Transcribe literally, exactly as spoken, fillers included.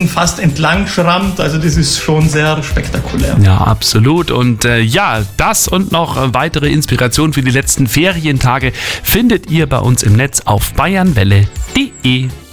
Felsen fast entlang schrammt. Also das ist schon sehr spektakulär. Ja, absolut. Und äh, ja, das und noch äh, weitere Inspirationen für die letzten Ferientage findet ihr bei uns im Netz auf bayernwelle punkt de.